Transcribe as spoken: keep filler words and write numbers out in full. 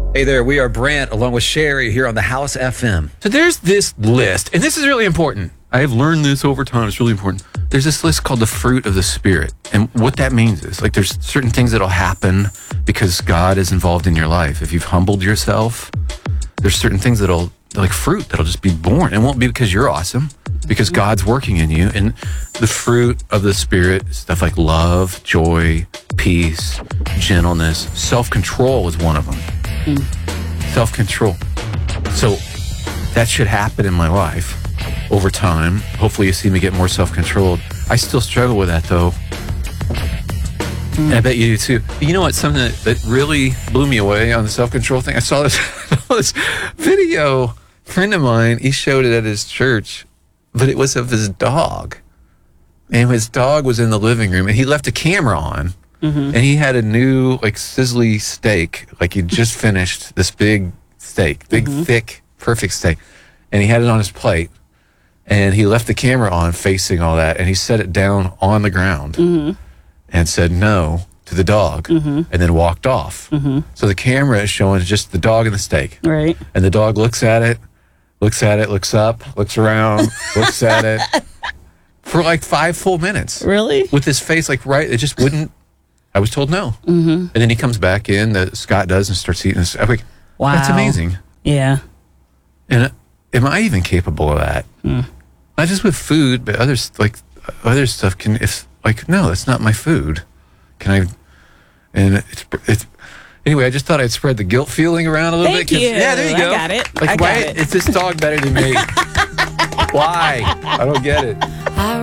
Hey there, we are Brant along with Sherry here on the House F M. So there's this list, and this is really important. I have learned this over time. It's really important. There's this list called the fruit of the Spirit. And what that means is, like, there's certain things that'll happen because God is involved in your life. If you've humbled yourself, there's certain things that'll, like fruit, that'll just be born. It won't be because you're awesome, because God's working in you. And the fruit of the Spirit, stuff like love, joy, peace, gentleness, self-control is one of them. Mm. Self-control. So that should happen in my life over time. Hopefully you see me get more self-controlled. I still struggle with that, though. Mm. I bet you do, too. You know what? Something that, that really blew me away on the self-control thing? I saw this, this video. A friend of mine, he showed it at his church, but it was of his dog. And his dog was in the living room, and he left a camera on. Mm-hmm. And he had a new, like, sizzly steak. Like, he just finished this big steak, big, mm-hmm. thick, perfect steak. And he had it on his plate. And he left the camera on facing all that. And he set it down on the ground mm-hmm. and said no to the dog mm-hmm. and then walked off. Mm-hmm. So the camera is showing just the dog and the steak. Right. And the dog looks at it, looks at it, looks up, looks around, looks at it for like five full minutes. Really? With his face like right, it just wouldn't. I was told no. Mm-hmm. And then he comes back in, the, Scott does, and starts eating. I'm like, wow. That's amazing. Yeah. And uh, am I even capable of that? Mm. Not just with food, but others, like, other stuff can, if, like, no, that's not my food. Can I, and it's, it's, anyway, I just thought I'd spread the guilt feeling around a little Thank bit. You. Yeah, there you go. I got it. Like, I got why it. is this dog better than me? Why? I don't get it.